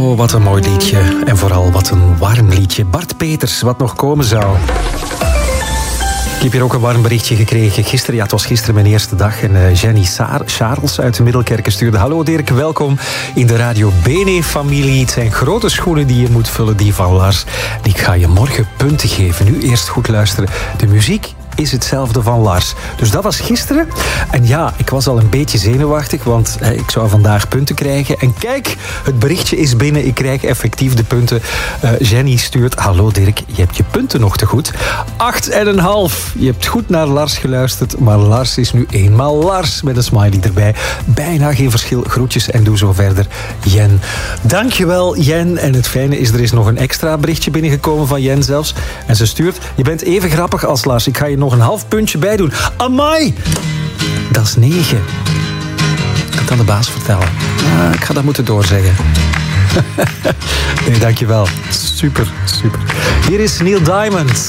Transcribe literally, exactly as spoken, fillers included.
Oh, wat een mooi liedje. En vooral wat een warm liedje. Bart Peters, wat nog komen zou. Ik heb hier ook een warm berichtje gekregen. Gisteren, ja, het was gisteren mijn eerste dag. En uh, Jenny Saar, Charles uit de Middelkerken stuurde... Hallo Dirk, welkom in de Radio Bene-familie. Het zijn grote schoenen die je moet vullen, die van Lars. En ik ga je morgen punten geven. Nu eerst goed luisteren. De muziek is hetzelfde van Lars. Dus dat was gisteren. En ja, ik was al een beetje zenuwachtig, want hè, ik zou vandaag punten krijgen. En kijk, het berichtje is binnen. Ik krijg effectief de punten. Uh, Jenny stuurt... Hallo Dirk, je hebt je punten nog te goed. Acht en een half. Je hebt goed naar Lars geluisterd, maar Lars is nu eenmaal Lars met een smiley erbij. Bijna geen verschil. Groetjes en doe zo verder. Jen. Dankjewel, Jen. En het fijne is, er is nog een extra berichtje binnengekomen van Jen zelfs. En ze stuurt... Je bent even grappig als Lars. Ik ga je nog een half puntje bij doen. Amai! Dat is negen. Ik kan het aan de baas vertellen. Ah, ik ga dat moeten doorzeggen. Nee, dankjewel. Super, super. Hier is Neil Diamond.